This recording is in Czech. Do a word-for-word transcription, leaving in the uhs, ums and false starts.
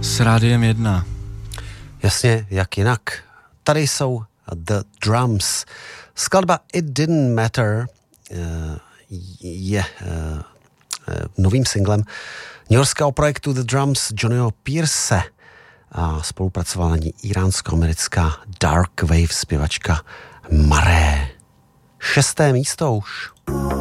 S Rádiem jedna. Jasně, jak jinak. Tady jsou The Drums. Skladba It Didn't Matter je novým singlem newyorského projektu The Drums Johnnyho Pierce a spolupracovala na ní iránsko-americká dark wave zpěvačka Maré. Šesté místo už.